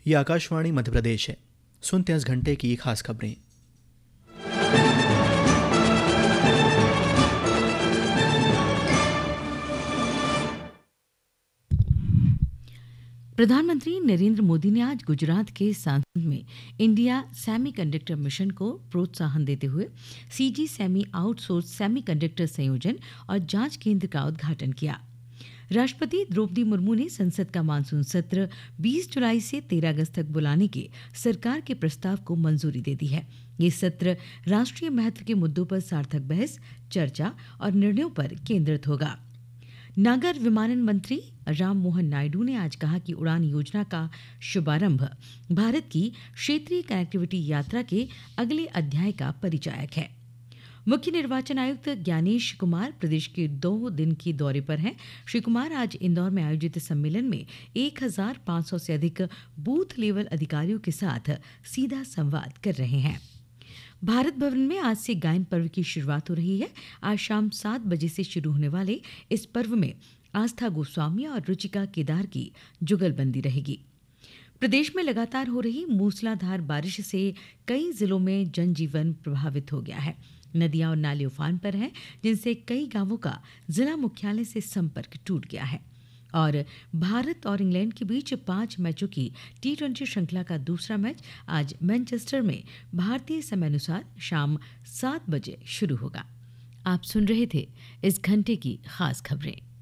ये आकाशवाणी मध्य प्रदेश है। सुनते हैं इस घंटे की खास खबरें। प्रधानमंत्री नरेंद्र मोदी ने आज गुजरात के सांसद में इंडिया सेमीकंडक्टर मिशन को प्रोत्साहन देते हुए सीजी सेमी आउटसोर्स सेमीकंडक्टर संयोजन और जांच केंद्र का उद्घाटन किया। राष्ट्रपति द्रौपदी मुर्मू ने संसद का मानसून सत्र 20 जुलाई से 13 अगस्त तक बुलाने के सरकार के प्रस्ताव को मंजूरी दे दी है। ये सत्र राष्ट्रीय महत्व के मुद्दों पर सार्थक बहस, चर्चा और निर्णयों पर केंद्रित होगा। नागर विमानन मंत्री राम मोहन नायडू ने आज कहा कि उड़ान योजना का शुभारंभ भारत की क्षेत्रीय कनेक्टिविटी यात्रा के अगले अध्याय का परिचायक है। मुख्य निर्वाचन आयुक्त ज्ञानेश कुमार प्रदेश के 2 दिन के दौरे पर हैं। श्री कुमार आज इंदौर में आयोजित सम्मेलन में 1500 से अधिक बूथ लेवल अधिकारियों के साथ सीधा संवाद कर रहे हैं। भारत भवन में आज से गायन पर्व की शुरुआत हो रही है। आज शाम 7 बजे से शुरू होने वाले इस पर्व में आस्था गोस्वामी और रुचिका केदार की जुगलबंदी रहेगी। प्रदेश में लगातार हो रही मूसलाधार बारिश से कई जिलों में जनजीवन प्रभावित हो गया है। नदियां और नाले उफान पर हैं, जिनसे कई गांवों का जिला मुख्यालय से संपर्क टूट गया है। और भारत और इंग्लैंड के बीच 5 मैचों की T20 श्रृंखला का दूसरा मैच आज मैनचेस्टर में भारतीय समयानुसार शाम 7 बजे शुरू होगा। आप सुन रहे थे इस घंटे की खास खबरें।